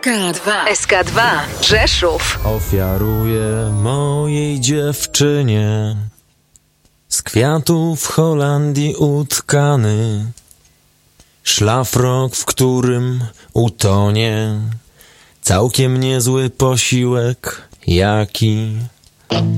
SK2 Rzeszów. Ofiaruję mojej dziewczynie z kwiatów w Holandii utkany szlafrok, w którym utonie całkiem niezły posiłek, jaki